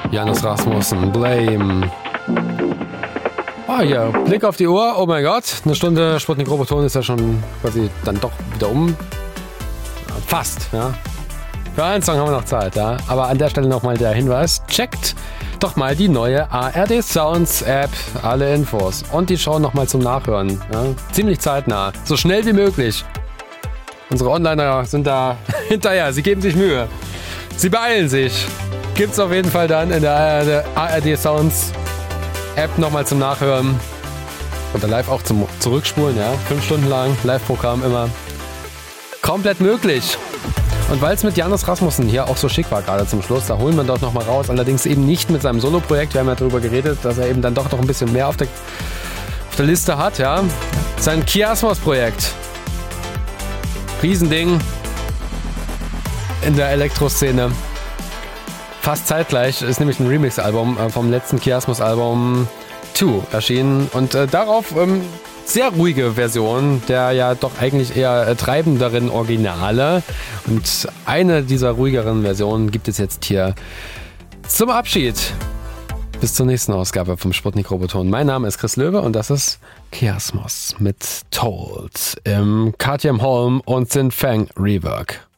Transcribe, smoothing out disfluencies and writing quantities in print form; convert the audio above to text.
Janus Rasmussen, Blame. Ah, ja, Blick auf die Uhr. Oh mein Gott, eine Stunde Sputnik Roboton ist ja schon quasi dann doch wieder um. Fast, ja. Für einen Song haben wir noch Zeit, ja. Aber an der Stelle nochmal der Hinweis. Checkt doch mal die neue ARD Sounds App. Alle Infos. Und die Show nochmal zum Nachhören. Ja. Ziemlich zeitnah. So schnell wie möglich. Unsere Onliner sind da hinterher. Sie geben sich Mühe. Sie beeilen sich. Gibt's auf jeden Fall dann in der ARD Sounds App nochmal zum Nachhören. Und dann live auch zum Zurückspulen, ja. 5 Stunden lang. Live-Programm immer. Komplett möglich. Und weil es mit Janus Rasmussen hier auch so schick war, gerade zum Schluss, da holen wir doch nochmal raus. Allerdings eben nicht mit seinem Solo-Projekt. Wir haben ja darüber geredet, dass er eben dann doch noch ein bisschen mehr auf der Liste hat, ja. Sein Kiasmos-Projekt. Riesending in der Elektroszene. Fast zeitgleich ist nämlich ein Remix-Album vom letzten Kiasmos-Album 2 erschienen. Und darauf sehr ruhige Version der ja doch eigentlich eher treibenderen Originale. Und eine dieser ruhigeren Versionen gibt es jetzt hier zum Abschied. Bis zur nächsten Ausgabe vom Sputnik Roboton. Mein Name ist Chris Löwe und das ist Kiasmos mit Told im KTM Holm und Sin Fang Rework.